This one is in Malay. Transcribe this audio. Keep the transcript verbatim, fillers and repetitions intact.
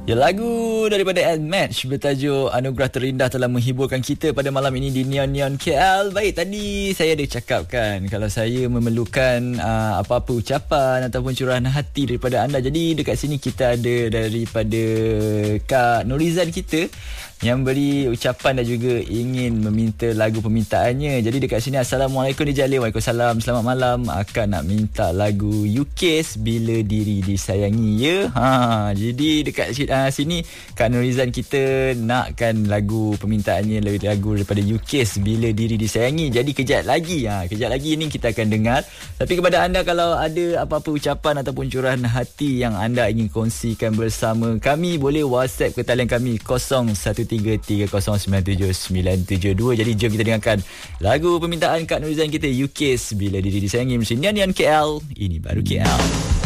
Ya, lagu daripada Admatch bertajuk Anugerah Terindah telah menghiburkan kita pada malam ini di Neon Neon K L. Baik, tadi saya ada cakapkan kalau saya memerlukan uh, apa-apa ucapan ataupun curahan hati daripada anda. Jadi dekat sini kita ada daripada Kak Nurizan kita yang beri ucapan dan juga ingin meminta lagu permintaannya. Jadi dekat sini, Assalamualaikum Dijalil. Waalaikumsalam. Selamat malam. Akan nak minta lagu U K S Bila Diri Disayangi, ya. Ha, jadi dekat uh, sini Kak Nurizan kita nakkan lagu permintaannya, lagu daripada U K S Bila Diri Disayangi. Jadi kejap lagi, ha, kejap lagi ni kita akan dengar. Tapi kepada anda, kalau ada apa-apa ucapan ataupun curahan hati yang anda ingin kongsikan bersama kami, boleh WhatsApp ke talian kami kosong satu tiga tiga kosong sembilan tujuh sembilan tujuh dua. Jadi jom kita dengarkan lagu permintaan Kak Nurizan kita, U K S Bila Diri Disayangi, Neon Neon K L. Ini baru K L.